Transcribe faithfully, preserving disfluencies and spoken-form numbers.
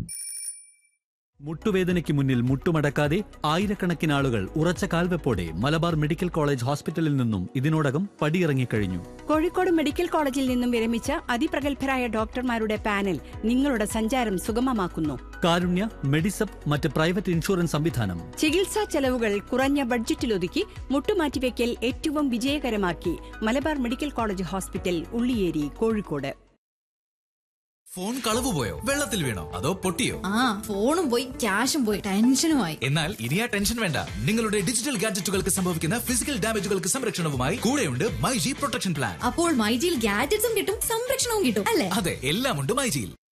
മുട്ടുവേദനയ്ക്ക് മുന്നിൽ മുട്ടുമടക്കാതെ ആയിരക്കണക്കിന് ആളുകൾ ഉറച്ച കാൽവെപ്പോടെ മലബാർ മെഡിക്കൽ കോളേജ് ഹോസ്പിറ്റലിൽ നിന്നും ഇതിനോടകം പടിയിറങ്ങിക്കഴിഞ്ഞു. കോഴിക്കോട് മെഡിക്കൽ കോളേജിൽ നിന്നും വിരമിച്ച അതിപ്രഗത്ഭരായ ഡോക്ടർമാരുടെ പാനൽ നിങ്ങളുടെ സഞ്ചാരം സുഗമമാക്കുന്നു. കാരുണ്യ, മെഡിസപ്പ്, മറ്റ് പ്രൈവറ്റ് ഇൻഷുറൻസ് സംവിധാനം. ചികിത്സാ ചെലവുകൾ കുറഞ്ഞ ബഡ്ജറ്റിലൊതുക്കി മുട്ടുമാറ്റിവെക്കൽ ഏറ്റവും വിജയകരമാക്കി Malabar medical college hospital, Ulliyeri, Kozhikode. Phone കളവ് പോയോ? വെള്ളത്തിൽ വീണോ? അതോ പൊട്ടിയോ? ആ ഫോണും പോയി, ക്യാഷും പോയി, ടെൻഷനുമായി. എന്നാൽ ഇനി ആ ടെൻഷൻ വേണ്ട. നിങ്ങളുടെ ഡിജിറ്റൽ ഗാഡ്ജറ്റുകൾക്ക് സംഭവിക്കുന്ന ഫിസിക്കൽ ഡാമേജുകൾക്ക് സംരക്ഷണവുമായി കൂടെയുണ്ട് മൈജി പ്രൊട്ടക്ഷൻ പ്ലാൻ. അപ്പോൾ മൈജിയിൽ ഗാഡ്ജറ്റ്സും കിട്ടും, സംരക്ഷണവും കിട്ടും, അല്ലേ? അതെ, എല്ലാം ഉണ്ട് മൈജിയിൽ.